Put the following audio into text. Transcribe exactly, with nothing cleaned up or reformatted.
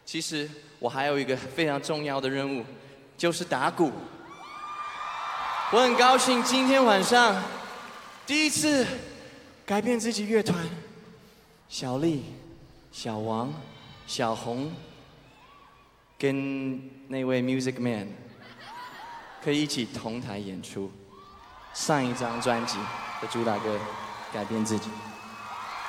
其实我还有一个非常重要的任务，就是打鼓。我很高兴今天晚上第一次改变自己乐团，小丽、小王、小红跟那位 Music Man 可以一起同台演出上一张专辑的主打歌《改变自己》。